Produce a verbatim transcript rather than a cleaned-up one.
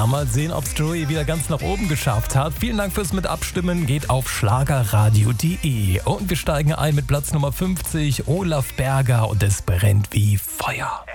Mal sehen, ob es Joey wieder ganz nach oben geschafft hat. Vielen Dank fürs Mitabstimmen. Geht auf schlagerradio punkt de. Und wir steigen ein mit Platz Nummer fünfzig. Olaf Berger und es brennt wie Feuer.